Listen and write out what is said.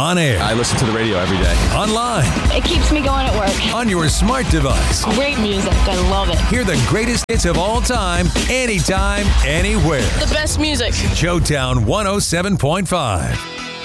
On air. I listen to the radio every day. Online. It keeps me going at work. On your smart device. Great music. I love it. Hear the greatest hits of all time, anytime, anywhere. The best music. Joetown 107.5.